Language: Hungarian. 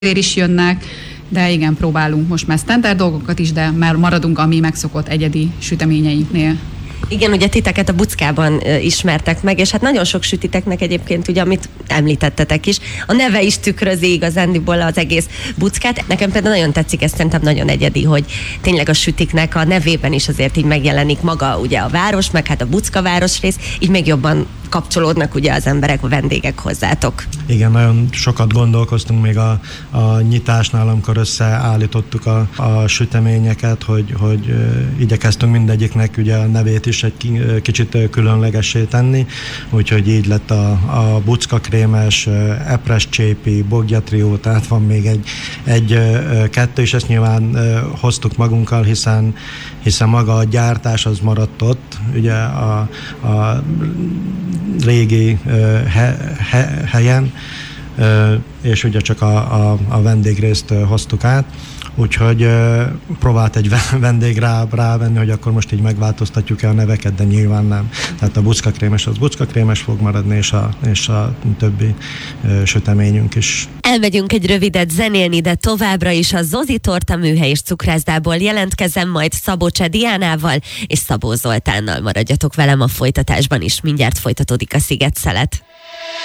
is jönnek, de igen, próbálunk most már standard dolgokat is, de már maradunk a mi megszokott egyedi süteményeinknél. Igen, ugye titeket a Buckában ismertek meg, és hát nagyon sok sütiteknek egyébként, ugye, amit említettetek is, a neve is tükrözi igazándiból az egész Buckát. Nekem például nagyon tetszik, ez szerintem nagyon egyedi, hogy tényleg a sütiknek a nevében is azért így megjelenik maga ugye a város, meg hát a Bucka városrész, így még jobban kapcsolódnak ugye az emberek, a vendégek hozzátok. Igen, nagyon sokat gondolkoztunk még a nyitásnál, amikor összeállítottuk a süteményeket, hogy igyekeztünk mindegyiknek ugye a nevét is egy kicsit különlegessé tenni, úgyhogy így lett a Bucka krémes, epres csépi, bogja trió, tehát van még kettő, és ezt nyilván hoztuk magunkkal, hiszen maga a gyártás az maradt ott, ugye a régi helyen, és ugye csak a vendégrészt hoztuk át, úgyhogy próbált egy vendég rávenni, hogy akkor most így megváltoztatjuk-e a neveket, de nyilván nem. Tehát a Bucka krémes az Bucka krémes fog maradni, és a többi süteményünk is. Elmegyünk egy rövidet zenélni, de továbbra is a Zozi Torta műhely és cukrászdából jelentkezem, majd Szabó Cseh Diánával és Szabó Zoltánnal. Maradjatok velem a folytatásban is, mindjárt folytatódik a Sziget-szelet.